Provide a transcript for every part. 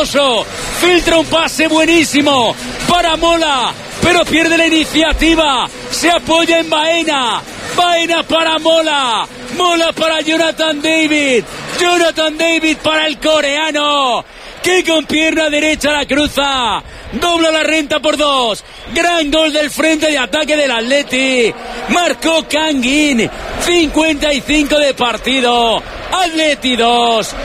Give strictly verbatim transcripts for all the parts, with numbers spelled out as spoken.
Hermoso filtra un pase buenísimo para Mola, pero pierde la iniciativa. Se apoya en Baena. Baena para Mola. Mola para Jonathan David. Jonathan David para el coreano, que con pierna derecha la cruza. Dobla la renta por dos. Gran gol del frente de ataque del Atleti. Marcó Kang In. cincuenta y cinco de partido. Atleti dos.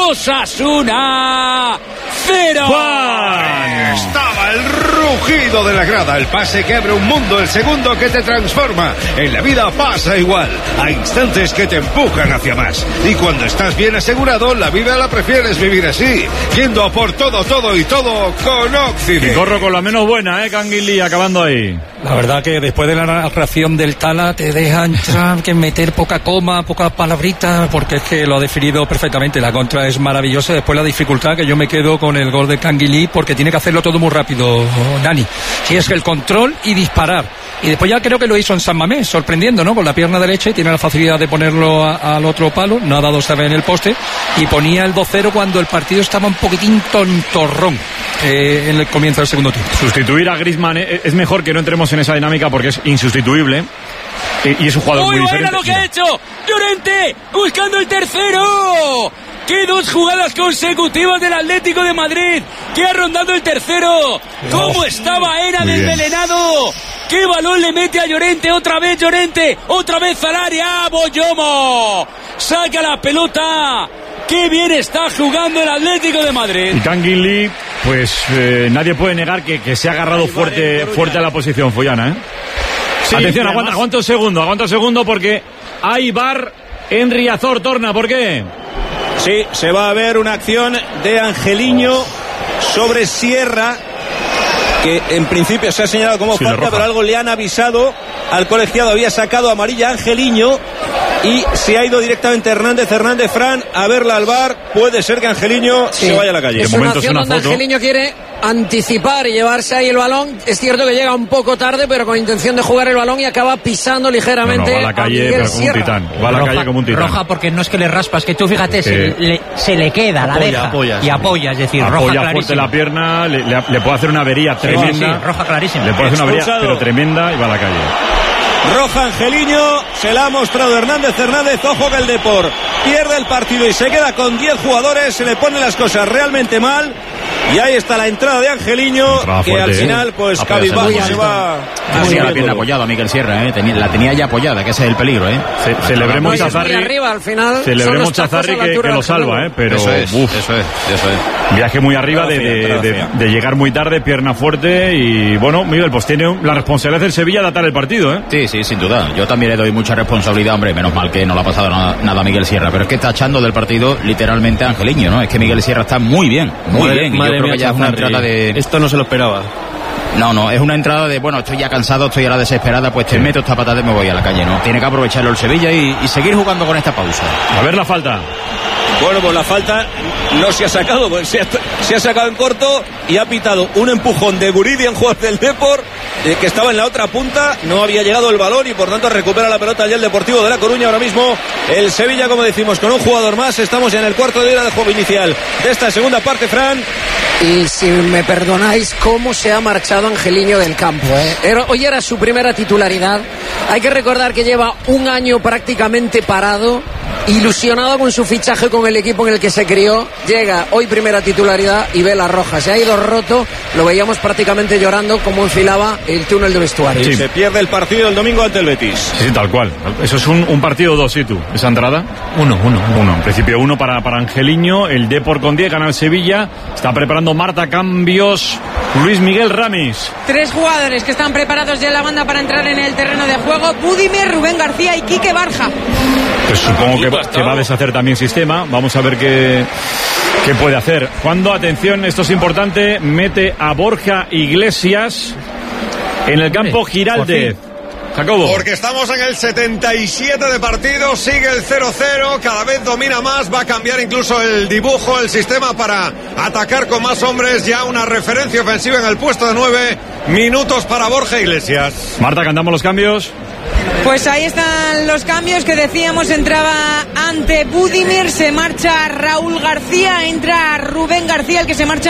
Osasuna cero. Juan. Estaba el rugido de la grada. El pase que abre un mundo. El segundo que te transforma. En la vida pasa igual. Hay instantes que te empujan hacia más. Y cuando estás bien asegurado, la vida la prefieres vivir así. Yendo a por todo, todo y todo con Occidente. Y corro con la menos buena, eh, Kang In Lee, acabando ahí. La verdad que después de la narración del Tala te deja entrar, que meter poca coma, pocas palabritas, porque es que lo ha definido perfectamente. La contra es maravillosa. Después la dificultad, que yo me quedo con el gol de Kang In Lee, porque tiene que hacerlo todo muy rápido, Dani. Si es que el control y disparar. Y después ya creo que lo hizo en San Mamés, sorprendiendo, ¿no? Con la pierna derecha, y tiene la facilidad de ponerlo a, al otro palo. No ha dado esta vez en el poste. Y ponía el dos cero cuando el partido estaba un poquitín tontorrón eh, en el comienzo del segundo tiempo. Sustituir a Griezmann eh, es mejor que no entremos en esa dinámica, porque es insustituible. Y es un jugador muy, muy diferente. Muy buena lo que ha hecho Llorente, buscando el tercero. ¡Qué dos jugadas consecutivas del Atlético de Madrid! ¡Que ha rondado el tercero! ¡Cómo estaba Era desmelenado! ¡Qué balón le mete a Llorente! ¡Otra vez Llorente! ¡Otra vez al área! ¡Boyomo! ¡Saca la pelota! ¡Qué bien está jugando el Atlético de Madrid! Y Kang In Lee, pues eh, nadie puede negar que, que se ha agarrado fuerte, fuerte a la posición Follana, ¿eh? Sí, atención, aguanta, aguanta un segundo, aguanta un segundo, porque hay V A R en Riazor. Torna, ¿por qué? Sí, se va a ver una acción de Angeliño sobre Sierra, que en principio se ha señalado como sí, falta, pero algo le han avisado al colegiado. Había sacado amarilla a Angeliño y se ha ido directamente Hernández. Hernández, Fran, a verla al V A R. Puede ser que Angeliño sí. se vaya a la calle. Es una acción donde Angeliño quiere anticipar y llevarse ahí el balón. Es cierto que llega un poco tarde, pero con intención de jugar el balón, y acaba pisando ligeramente. No, no, va a la calle, a pero como un titán. Va a la roja, calle como un titán. Roja porque no es que le raspas, que tú fíjate, se le, se le queda, apoya, la deja apoya, y sí. apoya, es decir, apoya roja fuerte clarísima. La pierna, le, le, le puede hacer una avería tremenda. Sí, sí, roja clarísima. Le puede hacer una avería, pero tremenda, y va a la calle. Roja Angeliño, se la ha mostrado Hernández. Hernández, ojo que el Depor pierde el partido y se queda con diez jugadores, se le ponen las cosas realmente mal, y ahí está la entrada de Angeliño, que fuerte, al final pues cabizbajo se va. Tenía la pierna apoyada Miguel Sierra, ¿eh? Tenía, la tenía ya apoyada, que ese es el peligro, ¿eh? Ce, celebremos Chazarri, arriba, al final celebremos Chazarri que, que lo salva, ¿eh? Pero eso es, uf, eso es, eso es. Viaje muy arriba de, de, de, de llegar muy tarde, pierna fuerte, y bueno, Miguel, pues tiene la responsabilidad del Sevilla de atar el partido, ¿eh? Sí, sí, sin duda. Yo también le doy mucha responsabilidad, hombre, menos mal que no le ha pasado nada, nada a Miguel Sierra, pero es que está echando del partido literalmente a Angeliño, ¿no? Es que Miguel Sierra está muy bien, muy madre, bien, y madre yo creo mía, que ya es una entrada de... Esto no se lo esperaba. No, no, es una entrada de, bueno, estoy ya cansado, estoy ahora desesperada, pues te sí. meto esta patada y me voy a la calle, ¿no? Tiene que aprovecharlo el Sevilla y, y seguir jugando con esta pausa. A ver la falta. Bueno, pues la falta no se ha sacado, pues se ha, se ha sacado en corto, y ha pitado un empujón de Guridi, en jugador del Depor, eh, que estaba en la otra punta, no había llegado el balón, y por tanto recupera la pelota ya el Deportivo de La Coruña. Ahora mismo el Sevilla, como decimos, con un jugador más. Estamos ya en el cuarto de hora de juego inicial de esta segunda parte, Fran. Y si me perdonáis, cómo se ha marchado Angeliño del campo, ¿eh? Era, hoy era su primera titularidad. Hay que recordar que lleva un año prácticamente parado, ilusionado con su fichaje con el equipo en el que se crió. Llega hoy primera titularidad y ve la roja. Se ha ido roto, lo veíamos prácticamente llorando como enfilaba el túnel de vestuario. Sí. Se pierde el partido el domingo ante el Betis. Sí, tal cual. Eso es un, un partido dos, ¿sí tú? Esa entrada. Uno, uno. Uno. En principio uno para, para Angeliño. El Depor con diez, gana el Sevilla. Está preparando Marta cambios. Luis Miguel Ramis. Tres jugadores que están preparados ya en la banda para entrar en el terreno de juego: Budimir, Rubén García y Quique Barja. Pues supongo que, que va a deshacer también sistema. Vamos a ver qué, qué puede hacer. Cuando, atención, esto es importante, mete a Borja Iglesias en el campo Giraldez. Jacobo. Porque estamos en el setenta y siete de partido, sigue el cero cero, cada vez domina más, va a cambiar incluso el dibujo, el sistema para atacar con más hombres, ya una referencia ofensiva en el puesto de nueve, minutos para Borja Iglesias. Marta, ¿cantamos los cambios? Pues ahí están los cambios que decíamos. Entraba ante Budimir, se marcha Raúl García, entra Rubén García, el que se marcha